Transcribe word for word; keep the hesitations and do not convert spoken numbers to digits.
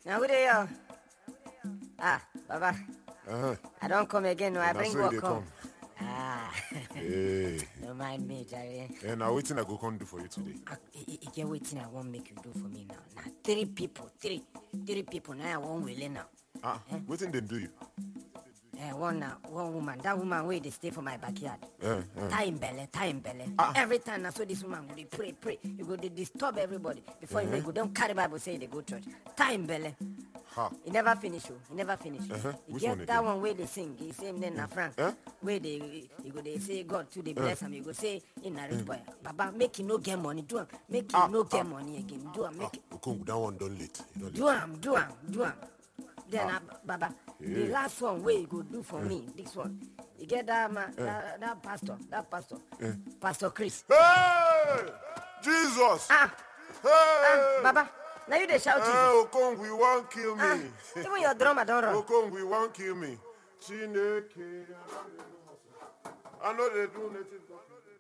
Now who they are? Ah, Baba. Uh-huh. I don't come again, no. I Na bring so you work dey come. come. Ah, Hey. don't mind me, Jerry. And now waiting I go come do for you today. You get waiting I won't make you do for me now. Now, three people, three, three people now I won't will now. Ah, Eh? waiting then do you? Eh, one now, one woman. That woman where they stay for my backyard. Eh, eh. Time belly, time belly. Ah. Every time I saw this woman, go they pray, pray. You go they disturb everybody before you make go. Don't carry Bible say they go church. Time belly. Ha. He never finish you. He never finish. Uh-huh. He Which get one that again? one where they sing. He say name na Frank. Eh? Where they you go they say God to they bless him. You go say in a rich boy. Baba make him no get money. Do him. Make him Ah, no get ah. money again. Do him. Ah, Make Okong, that one done late. You know do him. Do him. Do him. Then Ah. uh, Baba, the Yeah. last one where you go do for me. This one. You get that man, that, that pastor, that pastor, Pastor Chris. Hey! Jesus! Ah, Hey! ah, Baba. Now you they shout Hey, Jesus. Okong, we won't kill me. Ah, even your drummer don't run. Okong, we won't kill me. Chineke. I know they do nothing.